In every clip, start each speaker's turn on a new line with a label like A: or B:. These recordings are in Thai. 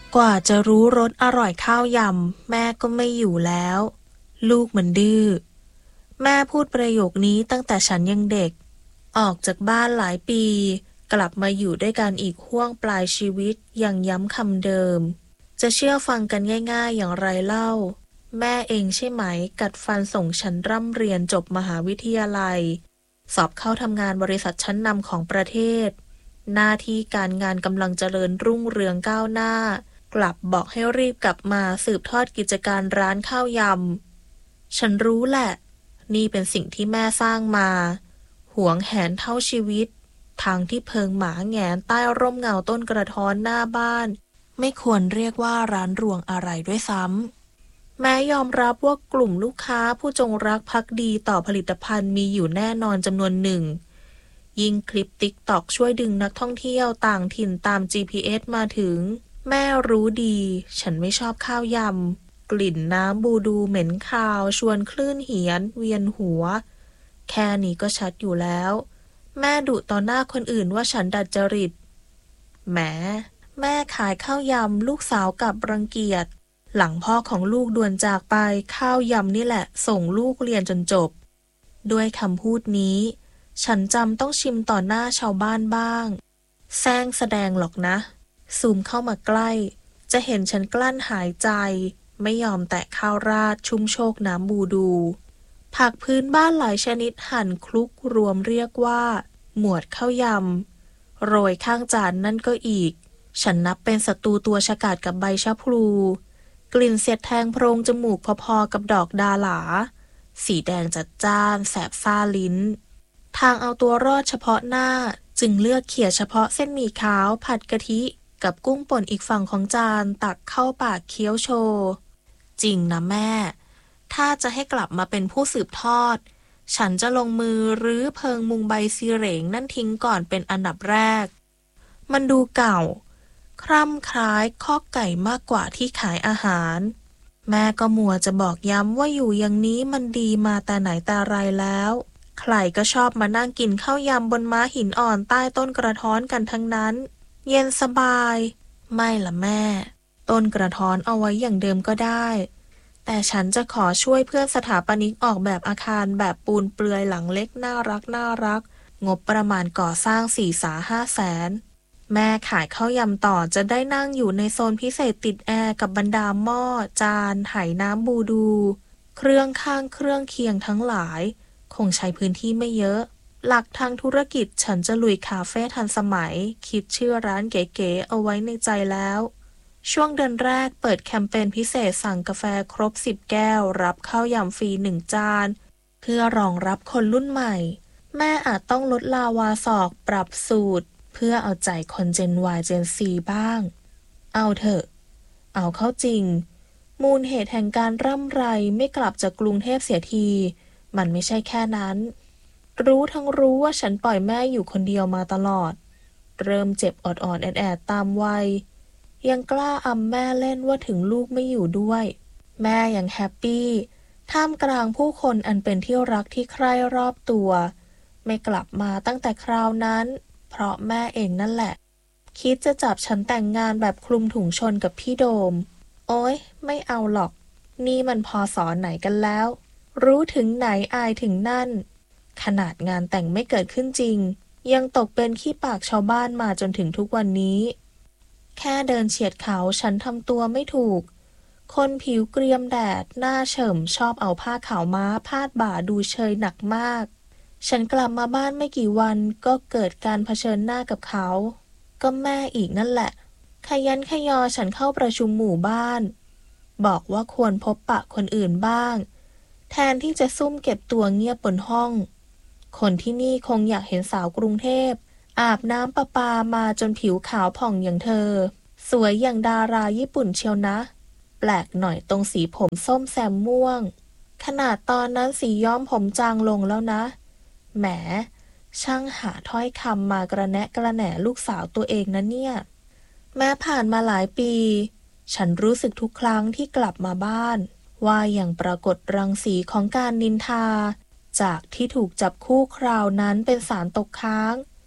A: กว่าจะรู้รสอร่อยข้าวยำแม่ก็ไม่อยู่แล้วลูกมันดื้อแม่พูดประโยคนี้ตั้งแต่ฉันยังเด็กออกจากบ้านหลายปีกลับมาอยู่ด้วยกันอีกห้วงปลายชีวิตยังย้ำคำเดิมจะเชื่อฟังกันง่ายๆอย่างไรเล่าแม่เองใช่ไหมกัดฟันส่งฉันร่ำเรียนจบมหาวิทยาลัยสอบเข้าทำงานบริษัทชั้นนำของประเทศหน้าที่การงานกำลังเจริญรุ่งเรืองก้าวหน้ากลับบอกให้รีบกลับมาสืบทอดกิจการร้านข้าวยำฉันรู้แหละนี่เป็นสิ่งที่แม่สร้างมาหวงแหนเท่าชีวิตทางที่เพิงหมาแหงนใต้ร่มเงาต้นกระท้อนหน้าบ้านไม่ควรเรียกว่าร้านรวงอะไรด้วยซ้ำแม้ยอมรับว่ากลุ่มลูกค้าผู้จงรักภักดีต่อผลิตภัณฑ์มีอยู่แน่นอนจำนวนหนึ่งยิ่งคลิป TikTok ช่วยดึงนักท่องเที่ยวต่างถิ่นตาม GPS มาถึงแม่รู้ดีฉันไม่ชอบข้าวยำกลิ่นน้ำบูดูเหม็นคาวชวนคลื่นเหียนเวียนหัวแค่นี้ก็ชัดอยู่แล้วแม่ดุต่อหน้าคนอื่นว่าฉันดัดจริตแหมแม่ขายข้าวยำลูกสาวกลับรังเกียจหลังพ่อของลูกด่วนจากไปข้าวยำนี่แหละส่งลูกเรียนจนจบด้วยคำพูดนี้ฉันจำต้องชิมต่อหน้าชาวบ้านบ้างแซงแสดงหรอกนะซูมเข้ามาใกล้จะเห็นฉันกลั้นหายใจไม่ยอมแตะข้าวราดชุ่มโชคน้ำบูดูผักพื้นบ้านหลายชนิดหั่นคลุกรวมเรียกว่าหมวดข้าวยำโรยข้างจานนั่นก็อีกฉันนับเป็นศัตรูตัวฉกาจกับใบชะพลูกลิ่นเสียดแทงโพรงจมูกพอๆกับดอกดาหลาสีแดงจัดจ้านแสบซ่าลิ้นทางเอาตัวรอดเฉพาะหน้าจึงเลือกเขี่ยเฉพาะเส้นหมี่ขาวผัดกะทิกับกุ้งป่นอีกฝั่งของจานตักเข้าปากเคี้ยวโชว์จริงนะแม่ถ้าจะให้กลับมาเป็นผู้สืบทอดฉันจะลงมือรื้อเพิงมุงใบซีเหลงนั่นทิ้งก่อนเป็นอันดับแรกมันดูเก่าคร่ำคล้ายคอกไก่มากกว่าที่ขายอาหารแม่ก็มัวจะบอกย้ำว่าอยู่อย่างนี้มันดีมาแต่ไหนแต่ไรแล้วใครก็ชอบมานั่งกินข้าวยำบนม้าหินอ่อนใต้ต้นกระท้อนกันทั้งนั้นเย็นสบายไม่ล่ะแม่ต้นกระท้อนเอาไว้อย่างเดิมก็ได้แต่ฉันจะขอช่วยเพื่อนสถาปนิกออกแบบอาคารแบบปูนเปลือยหลังเล็กน่ารักงบประมาณก่อสร้าง4-5 แสนแม่ขายข้าวยำต่อจะได้นั่งอยู่ในโซนพิเศษติดแอร์กับบรรดาหม้อจานไหน้ำบูดูเครื่องข้างเครื่องเคียงทั้งหลายคงใช้พื้นที่ไม่เยอะหลักทางธุรกิจฉันจะลุยคาเฟ่ทันสมัยคิดชื่อร้านเก๋ๆเอาไว้ในใจแล้วช่วงเดือนแรกเปิดแคมเปญพิเศษสั่งกาแฟครบ10 แก้วรับข้าวยำฟรี1 จานเพื่อรองรับคนรุ่นใหม่แม่อาจต้องลดลาวาศอกปรับสูตรเพื่อเอาใจคนเจน Y เจน C บ้างเอาเถอะเอาเข้าจริงมูลเหตุแห่งการร่ำไรไม่กลับจากกรุงเทพเสียทีมันไม่ใช่แค่นั้นรู้ทั้งรู้ว่าฉันปล่อยแม่อยู่คนเดียวมาตลอดเริ่มเจ็บออดๆแอดๆตามวัยยังกล้าอำแม่เล่นว่าถึงลูกไม่อยู่ด้วยแม่ยังแฮปปี้ท่ามกลางผู้คนอันเป็นที่รักที่ใคร่รอบตัวไม่กลับมาตั้งแต่คราวนั้นเพราะแม่เองนั่นแหละคิดจะจับฉันแต่งงานแบบคลุมถุงชนกับพี่โดมโอ๊ยไม่เอาหรอกนี่มันพศไหนกันแล้วรู้ถึงไหนอายถึงนั่นขนาดงานแต่งไม่เกิดขึ้นจริงยังตกเป็นขี้ปากชาวบ้านมาจนถึงทุกวันนี้แค่เดินเฉียดเขาฉันทำตัวไม่ถูกคนผิวเกรียมแดดหน้าเฉ่ำชอบเอาผ้าขาวม้าพาดบ่าดูเชยหนักมากฉันกลับมาบ้านไม่กี่วันก็เกิดการเผชิญหน้ากับเขาก็แม่อีกนั่นแหละขยันขยอฉันเข้าประชุมหมู่บ้านบอกว่าควรพบปะคนอื่นบ้างแทนที่จะซุ่มเก็บตัวเงียบบนห้องคนที่นี่คงอยากเห็นสาวกรุงเทพอาบน้ำประปามาจนผิวขาวผ่องอย่างเธอสวยอย่างดาราญี่ปุ่นเชียวนะแปลกหน่อยตรงสีผมส้มแซมม่วงขนาดตอนนั้นสีย้อมผมจางลงแล้วนะแหมช่างหาถ้อยคำมากระแนะกระแหน่ลูกสาวตัวเองนะเนี่ยแม้ผ่านมาหลายปีฉันรู้สึกทุกครั้งที่กลับมาบ้านว่ายังปรากฏรังสีของการนินทาจากที่ถูกจับคู่คราวนั้นเป็นสารตกค้าง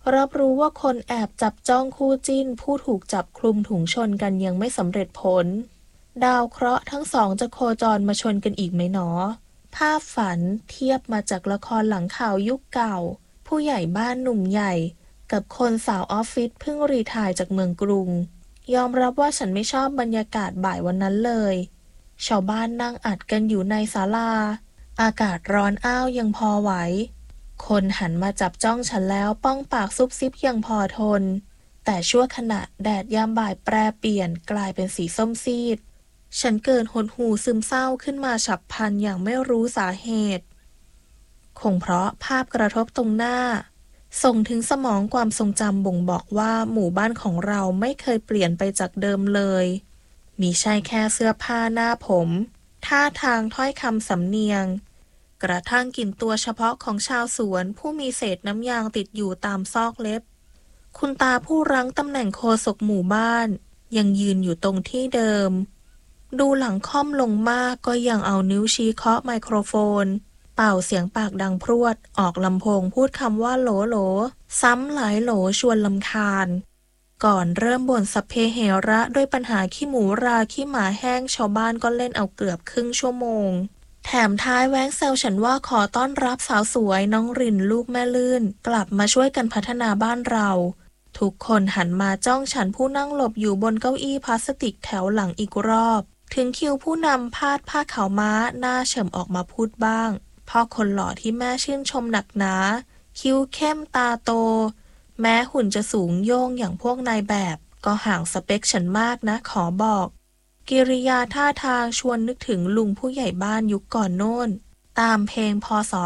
A: รับรู้ว่าคนแอบจับจ้องคู่จิ้นผู้ถูกจับคลุมถุงชนกันยังไม่สำเร็จผลดาวเคราะห์ทั้งสองจะโคจรมาชนกันอีกไหมหนอภาพฝันเทียบมาจากละครหลังข่าวยุคเก่าผู้ใหญ่บ้านหนุ่มใหญ่กับคนสาวออฟฟิศเพิ่งรีไทร์จากเมืองกรุงยอมรับว่าฉันไม่ชอบบรรยากาศบ่ายวันนั้นเลยชาวบ้านนั่งอัดกันอยู่ในศาลาอากาศร้อนอ้าวยังพอไหวคนหันมาจับจ้องฉันแล้วป้องปากซุบซิบยังพอทนแต่ชั่วขณะแดดยามบ่ายแปรเปลี่ยนกลายเป็นสีส้มซีดฉันเกิดหดหู่ซึมเศร้าขึ้นมาฉับพลันอย่างไม่รู้สาเหตุคงเพราะภาพกระทบตรงหน้าส่งถึงสมองความทรงจำบ่งบอกว่าหมู่บ้านของเราไม่เคยเปลี่ยนไปจากเดิมเลยมีใช่แค่เสื้อผ้าหน้าผมท่าทางถ้อยคำสำเนียงกระทั่งกลิ่นตัวเฉพาะของชาวสวนผู้มีเศษน้ำยางติดอยู่ตามซอกเล็บคุณตาผู้รั้งตำแหน่งโฆษกหมู่บ้านยังยืนอยู่ตรงที่เดิมดูหลังค่อมลงมากก็ยังเอานิ้วชี้เคาะไมโครโฟนเป่าเสียงปากดังพรวดออกลำโพงพูดคำว่าโหลโหลซ้ำหลายโหลชวนรำคาญก่อนเริ่มบ่นสัพเพเหระด้วยปัญหาขี้หมูราขี้หมาแห้งชาวบ้านก็เล่นเอาเกือบครึ่งชั่วโมงแถมท้ายแว้งแซวฉันว่าขอต้อนรับสาวสวยน้องรินลูกแม่ลื่นกลับมาช่วยกันพัฒนาบ้านเราทุกคนหันมาจ้องฉันผู้นั่งหลบอยู่บนเก้าอี้พลาสติกแถวหลังอีกรอบถึงคิวผู้นำพาดผ้าขาวม้าหน้าเฉิมออกมาพูดบ้างพ่อคนหล่อที่แม่ชื่นชมหนักหนาคิ้วเข้มตาโตแม้หุ่นจะสูงโย่งอย่างพวกนายแบบก็ห่างสเปคฉันมากนะขอบอกกิริยาท่าทางชวนนึกถึงลุงผู้ใหญ่บ้านยุคก่อนโน่นตามเพลงพ.ศ.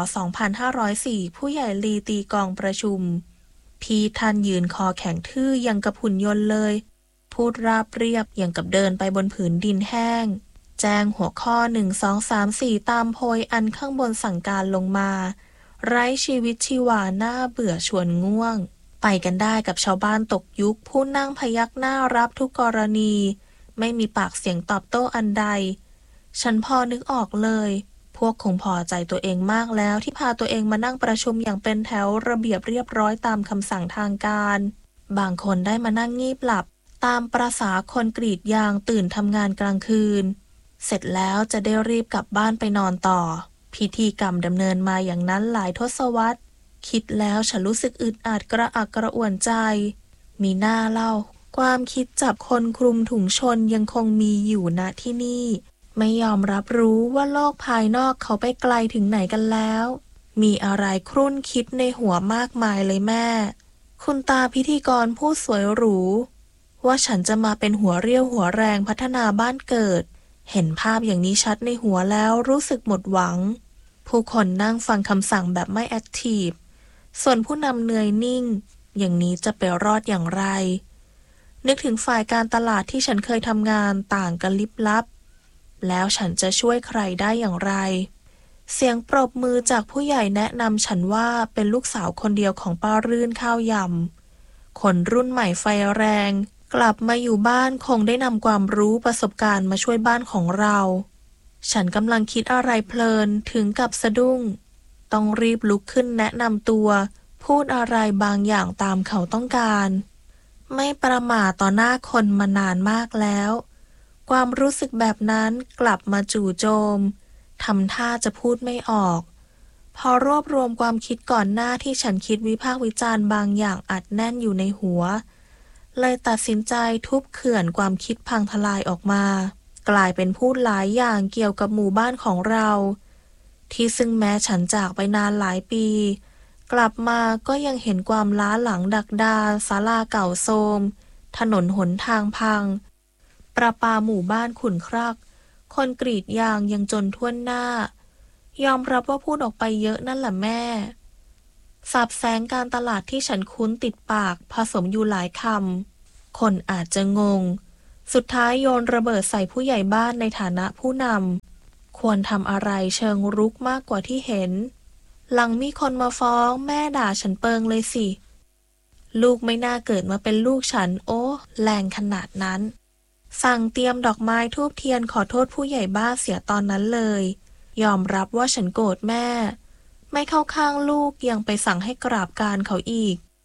A: 2504ผู้ใหญ่ลีตีกองประชุมพี่ท่านยืนคอแข็งทื่อยังกับหุ่นยนต์เลยพูดราบเรียบอย่างกับเดินไปบนผืนดินแห้งแจ้งหัวข้อ1 2 3 4ตามโพยอันข้างบนสั่งการลงมาไร้ชีวิตชีวาหน้าเบื่อชวนง่วงไปกันได้กับชาวบ้านตกยุคผู้นั่งพยักหน้ารับทุกกรณีไม่มีปากเสียงตอบโต้อันใดฉันพอนึกออกเลยพวกคงพอใจตัวเองมากแล้วที่พาตัวเองมานั่งประชุมอย่างเป็นแถวระเบียบเรียบร้อยตามคำสั่งทางการบางคนได้มานั่งงีบหลับตามประสาคนกรีดยางตื่นทำงานกลางคืนเสร็จแล้วจะได้รีบกลับบ้านไปนอนต่อพิธีกรรมดำเนินมาอย่างนั้นหลายทศวรรษคิดแล้วฉันรู้สึกอึดอัดกระอักกระอ่วนใจมีหน้าเล่าความคิดจับคนคลุมถุงชนยังคงมีอยู่ณที่นี่ไม่ยอมรับรู้ว่าโลกภายนอกเขาไปไกลถึงไหนกันแล้วมีอะไรครุ่นคิดในหัวมากมายเลยแม่คุณตาพิธีกรผู้สวยหรูว่าฉันจะมาเป็นหัวเรี่ยวหัวแรงพัฒนาบ้านเกิดเห็นภาพอย่างนี้ชัดในหัวแล้วรู้สึกหมดหวังผู้คนนั่งฟังคำสั่งแบบไม่แอคทีฟส่วนผู้นำเหนื่อยนิ่งอย่างนี้จะไปรอดอย่างไรนึกถึงฝ่ายการตลาดที่ฉันเคยทำงานต่างกันลิบลับแล้วฉันจะช่วยใครได้อย่างไรเสียงปรบมือจากผู้ใหญ่แนะนำฉันว่าเป็นลูกสาวคนเดียวของป้ารื่นข้าวยำคนรุ่นใหม่ไฟแรงกลับมาอยู่บ้านคงได้นำความรู้ประสบการณ์มาช่วยบ้านของเราฉันกำลังคิดอะไรเพลินถึงกับสะดุ้งต้องรีบลุกขึ้นแนะนำตัวพูดอะไรบางอย่างตามเขาต้องการไม่ประมาทต่อหน้าคนมานานมากแล้วความรู้สึกแบบนั้นกลับมาจู่โจมทำท่าจะพูดไม่ออกพอรวบรวมความคิดก่อนหน้าที่ฉันคิดวิพากษ์วิจารณ์บางอย่างอัดแน่นอยู่ในหัวเลยตัดสินใจทุบเขื่อนความคิดพังทลายออกมากลายเป็นพูดหลายอย่างเกี่ยวกับหมู่บ้านของเราที่ซึ่งแม้ฉันจากไปนานหลายปีกลับมาก็ยังเห็นความล้าหลังดักดานศาลาเก่าโทรมถนนหนทางพังประปาหมู่บ้านขุ่นครักคนกรีดยางยังจนท่วนหน้ายอมรับว่าพูดออกไปเยอะนั่นแหละแม่สับแสงการตลาดที่ฉันคุ้นติดปากผสมอยู่หลายคำคนอาจจะงงสุดท้ายโยนระเบิดใส่ผู้ใหญ่บ้านในฐานะผู้นำควรทำอะไรเชิงรุกมากกว่าที่เห็นหลังมีคนมาฟ้องแม่ด่าฉันเปิงเลยสิลูกไม่น่าเกิดมาเป็นลูกฉันโอ้แรงขนาดนั้นสั่งเตรียมดอกไม้ธูปเทียนขอโทษผู้ใหญ่บ้านเสียตอนนั้นเลยยอมรับว่าฉันโกรธแม่ไม่เข้าข้างลูกยังไปสั่งให้กราบการเขาอีก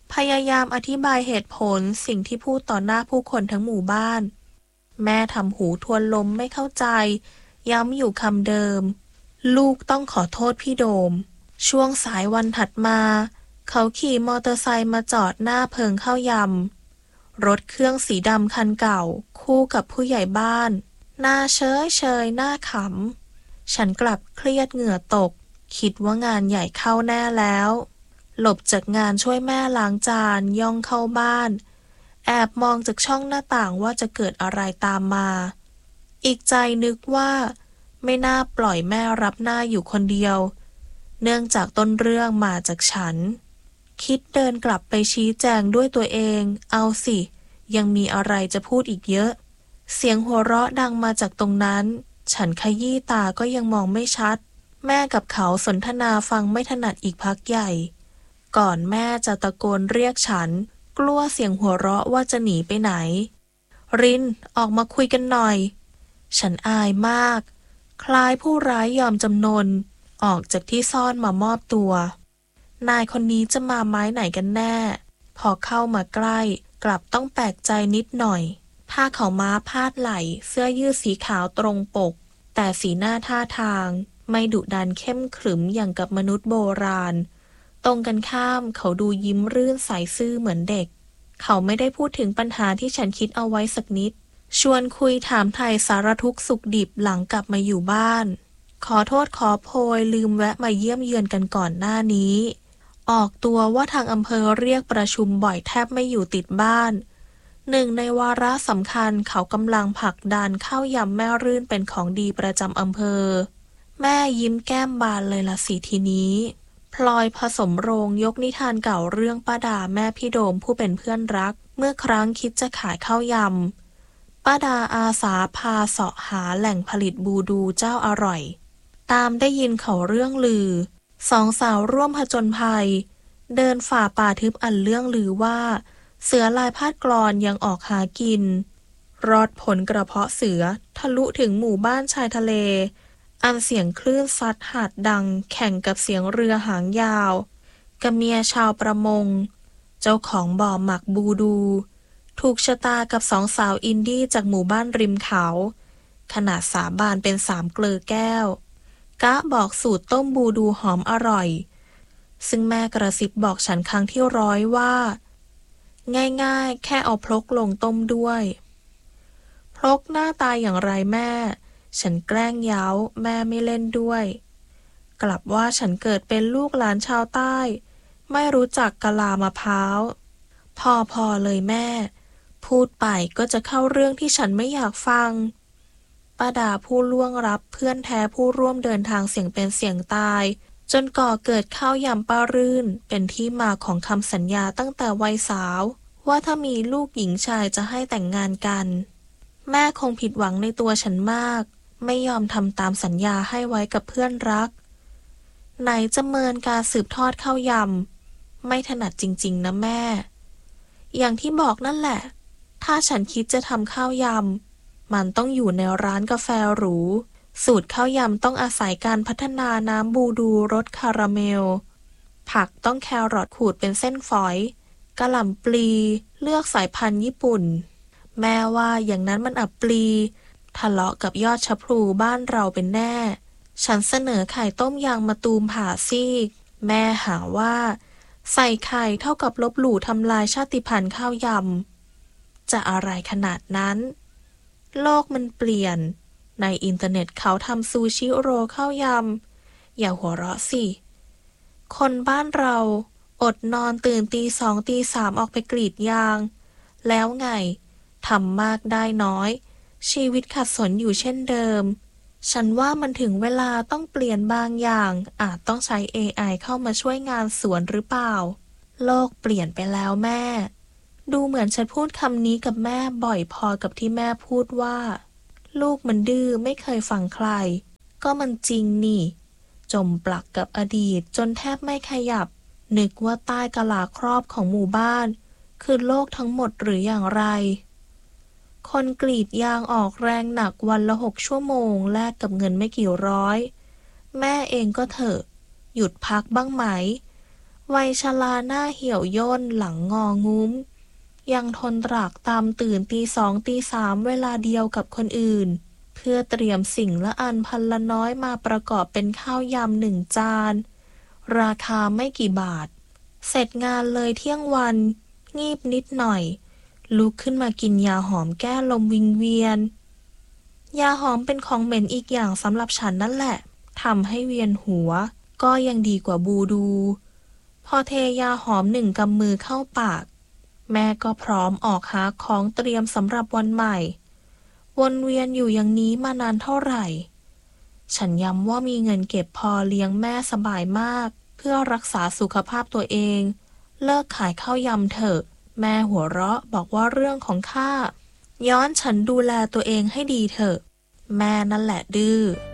A: พยายามอธิบายเหตุผลสิ่งที่พูดต่อหน้าผู้คนทั้งหมู่บ้านแม่ทำหูทวนลมไม่เข้าใจย้ำอยู่คำเดิมลูกต้องขอโทษพี่โดมช่วงสายวันถัดมาเขาขี่มอเตอร์ไซค์มาจอดหน้าเพิงข้าวยำรถเครื่องสีดำคันเก่าคู่กับผู้ใหญ่บ้านหน้าเฉยหน้าขำฉันกลับเครียดเหงื่อตกคิดว่างานใหญ่เข้าแน่แล้วหลบจากงานช่วยแม่ล้างจานย่องเข้าบ้านแอบมองจากช่องหน้าต่างว่าจะเกิดอะไรตามมาอีกใจนึกว่าไม่น่าปล่อยแม่รับหน้าอยู่คนเดียวเนื่องจากต้นเรื่องมาจากฉันคิดเดินกลับไปชี้แจงด้วยตัวเองเอาสิยังมีอะไรจะพูดอีกเยอะเสียงหัวเราะดังมาจากตรงนั้นฉันขยี้ตาก็ยังมองไม่ชัดแม่กับเขาสนทนาฟังไม่ถนัดอีกพักใหญ่ก่อนแม่จะตะโกนเรียกฉันกลัวเสียงหัวเราะว่าจะหนีไปไหนรินออกมาคุยกันหน่อยฉันอายมากคล้ายผู้ร้ายยอมจำนนออกจากที่ซ่อนมามอบตัวนายคนนี้จะมาไม้ไหนกันแน่พอเข้ามาใกล้กลับต้องแปลกใจนิดหน่อยผ้าขาวม้าพาดไหล่เสื้อยืดสีขาวตรงปกแต่สีหน้าท่าทางไม่ดุดันเข้มขรึมอย่างกับมนุษย์โบราณตรงกันข้ามเขาดูยิ้มรื่นใสซื่อเหมือนเด็กเขาไม่ได้พูดถึงปัญหาที่ฉันคิดเอาไว้สักนิดชวนคุยถามไถ่สารทุกข์สุขดิบหลังกลับมาอยู่บ้านขอโทษขอโพยลืมแวะมาเยี่ยมเยือนกันก่อนหน้านี้ออกตัวว่าทางอำเภอเรียกประชุมบ่อยแทบไม่อยู่ติดบ้านหนึ่งในวาระสำคัญเขากำลังผลักดันข้าวยำแม่รื่นเป็นของดีประจำอำเภอแม่ยิ้มแก้มบานเลยละสิทีนี้พลอยผสมโรงยกนิทานเก่าเรื่องป้าดาแม่พี่โดมผู้เป็นเพื่อนรักเมื่อครั้งคิดจะขายข้าวยำป้าดาอาสาพาเสาะหาแหล่งผลิตบูดูเจ้าอร่อยตามได้ยินเขาเรื่องลือสองสาวร่วมผจญภัยเดินฝ่าป่าทึบอันเรื่องลือว่าเสือลายพาดกลอนยังออกหากินรอดผลกระเพาะเสือทะลุถึงหมู่บ้านชายทะเลอันเสียงคลื่นซัดหาดดังแข่งกับเสียงเรือหางยาวกับเมียชาวประมงเจ้าของบ่อหมักบูดูถูกชะตากับสองสาวอินดี้จากหมู่บ้านริมเขาขนาดสาบานเป็น3 เกลือแก้วกะบอกสูตรต้มบูดูหอมอร่อยซึ่งแม่กระซิบบอกฉันครั้งที่100ว่าง่ายๆแค่เอาพลกลงต้มด้วยพลกหน้าตาอย่างไรแม่ฉันแกล้งเย้าแม่ไม่เล่นด้วยกลับว่าฉันเกิดเป็นลูกหลานชาวใต้ไม่รู้จักกะลามะพร้าวพอเลยแม่พูดไปก็จะเข้าเรื่องที่ฉันไม่อยากฟังป้าดาผู้ล่วงลับเพื่อนแท้ผู้ร่วมเดินทางเสี่ยงเป็นเสี่ยงตายจนก่อเกิดข้าวยำป้ารื่นเป็นที่มาของคำสัญญาตั้งแต่วัยสาวว่าถ้ามีลูกหญิงชายจะให้แต่งงานกันแม่คงผิดหวังในตัวฉันมากไม่ยอมทำตามสัญญาให้ไว้กับเพื่อนรักไหนจะเมินการสืบทอดข้าวยำไม่ถนัดจริงๆนะแม่อย่างที่บอกนั่นแหละถ้าฉันคิดจะทำข้าวยำมันต้องอยู่ในร้านกาแฟหรูสูตรข้าวยำต้องอาศัยการพัฒนาน้ำบูดูรสคาราเมลผักต้องแครอทขูดเป็นเส้นฝอยกะหล่ำปลีเลือกสายพันธุ์ญี่ปุ่นแม่ว่าอย่างนั้นมันอับปลีทะเลาะกับยอดชะพลูบ้านเราเป็นแน่ฉันเสนอไข่ต้มยางมะตูมผ่าซีกแม่หาว่าใส่ไข่เท่ากับลบหลู่ทำลายชาติพันธุ์ข้าวยำจะอะไรขนาดนั้นโลกมันเปลี่ยนในอินเทอร์เน็ตเขาทำซูชิโรข้าวยำอย่าหัวเราะสิคนบ้านเราอดนอนตื่นตี 2 ตี 3ออกไปกรีดยางแล้วไงทำมากได้น้อยชีวิตขัดสนอยู่เช่นเดิมฉันว่ามันถึงเวลาต้องเปลี่ยนบางอย่างอาจต้องใช้ AI เข้ามาช่วยงานสวนหรือเปล่าโลกเปลี่ยนไปแล้วแม่ดูเหมือนฉันพูดคำนี้กับแม่บ่อยพอกับที่แม่พูดว่าลูกมันดื้อไม่เคยฟังใครก็มันจริงนี่จมปลักกับอดีตจนแทบไม่ขยับนึกว่าใต้กะลาครอบของหมู่บ้านคือโลกทั้งหมดหรืออย่างไรคนกรีดยางออกแรงหนักวันละ6 ชั่วโมงแลกกับเงินไม่กี่ร้อยแม่เองก็เถอะหยุดพักบ้างไหมวัยชราหน้าเหี่ยวย่นหลังงองุ้มยังทนตรากตรำตื่นตี 2ตี 3เวลาเดียวกับคนอื่นเพื่อเตรียมสิ่งละอันพันละน้อยมาประกอบเป็นข้าวยำ1 จานราคาไม่กี่บาทเสร็จงานเลยเที่ยงวันงีบนิดหน่อยลุกขึ้นมากินยาหอมแก้ลมวิงเวียนยาหอมเป็นของเหม็นอีกอย่างสำหรับฉันนั่นแหละทำให้เวียนหัวก็ยังดีกว่าบูดูพอเทยาหอม1 กำมือเข้าปากแม่ก็พร้อมออกหาของเตรียมสำหรับวันใหม่วนเวียนอยู่อย่างนี้มานานเท่าไหร่ฉันย้ำว่ามีเงินเก็บพอเลี้ยงแม่สบายมากเพื่อรักษาสุขภาพตัวเองเลิกขายข้าวยำเถอะแม่หัวเราะบอกว่าเรื่องของข้าย้อนฉันดูแลตัวเองให้ดีเถอะแม่นั่นแหละดื้อ